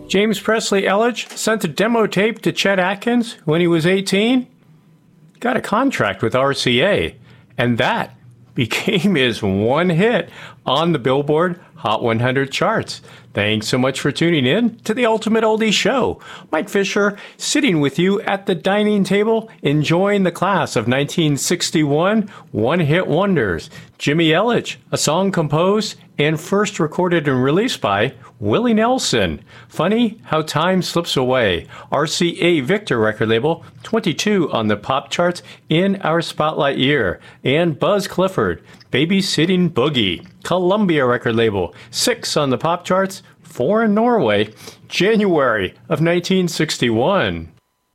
James Presley Elledge sent a demo tape to Chet Atkins when he was 18, got a contract with RCA, and that became his one hit on the Billboard Hot 100 charts. Thanks so much for tuning in to the Ultimate Oldie Show. Mike Fisher sitting with you at the dining table, enjoying the class of 1961 one-hit wonders. Jimmy Elledge, a song composed and first recorded and released by Willie Nelson. Funny How Time Slips Away. RCA Victor record label, 22 on the pop charts in our spotlight year. And Buzz Clifford, Babysitting Boogie. Columbia record label, 6 on the pop charts, 4 in Norway, January of 1961.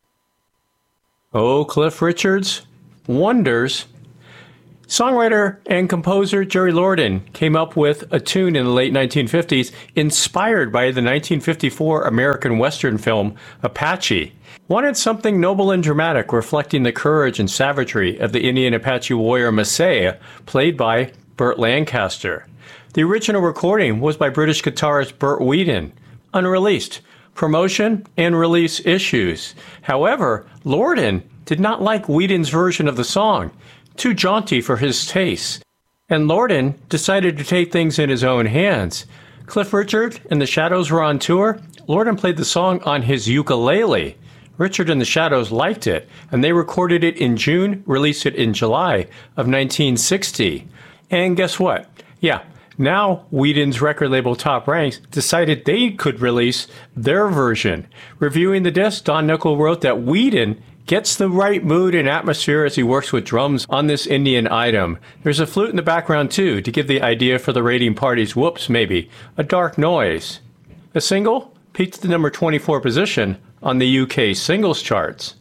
Oh, Cliff Richard's Wonders. Songwriter and composer Jerry Lordan came up with a tune in the late 1950s inspired by the 1954 American Western film Apache. Wanted something noble and dramatic reflecting the courage and savagery of the Indian Apache warrior Messiah, played by Burt Lancaster. The original recording was by British guitarist Burt Wheaton, unreleased. Promotion and release issues. However, Lordan did not like Wheaton's version of the song, too jaunty for his tastes, and Lordan decided to take things in his own hands. Cliff Richard and the Shadows were on tour. Lordan played the song on his ukulele. Richard and the Shadows liked it, and they recorded it in June, released it in July of 1960. And guess what? Yeah, now Wheaton's record label Top Ranks decided they could release their version. Reviewing the disc, Don Nickel wrote that Wheaton gets the right mood and atmosphere as he works with drums on this Indian item. There's a flute in the background too, to give the idea for the raiding party's whoops maybe, a dark noise. The single peaked at the number 24 position on the UK singles charts.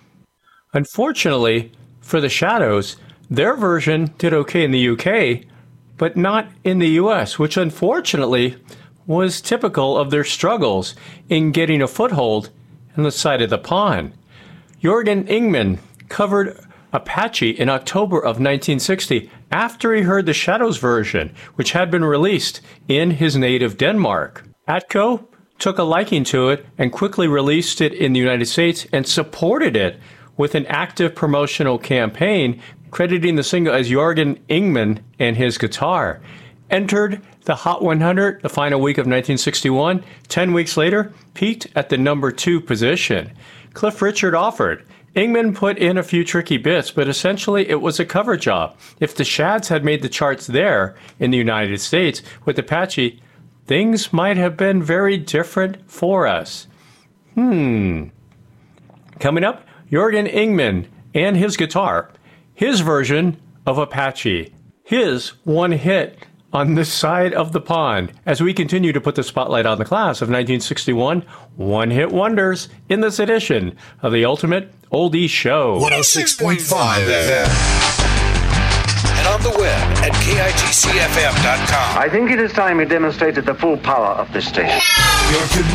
Unfortunately for the Shadows, their version did okay in the UK, but not in the US, which unfortunately was typical of their struggles in getting a foothold on the side of the pond. Jørgen Ingman covered Apache in October of 1960 after he heard the Shadows version, which had been released in his native Denmark. Atco took a liking to it and quickly released it in the United States and supported it with an active promotional campaign, crediting the single as Jørgen Ingman and his guitar. Entered the Hot 100 the final week of 1961. 10 weeks later, peaked at the number 2 position. Cliff Richard offered. Ingman put in a few tricky bits, but essentially it was a cover job. If the Shads had made the charts there in the United States with Apache, things might have been very different for us. Coming up, Jørgen Ingman and his guitar. His version of Apache. His one hit on this side of the pond as we continue to put the spotlight on the class of 1961 one-hit wonders in this edition of the Ultimate Oldie Show. 106.5 FM. And on the web at KIGCFM.com. I think it is time we demonstrated the full power of this station. Your